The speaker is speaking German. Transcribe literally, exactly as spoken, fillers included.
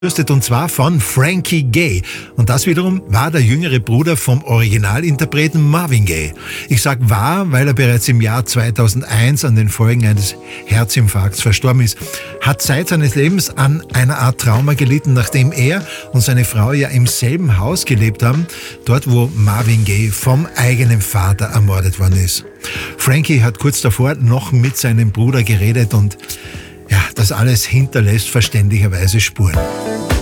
Und zwar von Frankie Gaye. Und das wiederum war der jüngere Bruder vom Originalinterpreten Marvin Gaye. Ich sag war, weil er bereits im Jahr zweitausendeins an den Folgen eines Herzinfarkts verstorben ist, hat Zeit seines Lebens an einer Art Trauma gelitten, nachdem er und seine Frau ja im selben Haus gelebt haben, dort wo Marvin Gaye vom eigenen Vater ermordet worden ist. Frankie hat kurz davor noch mit seinem Bruder geredet und ja, das alles hinterlässt verständlicherweise Spuren.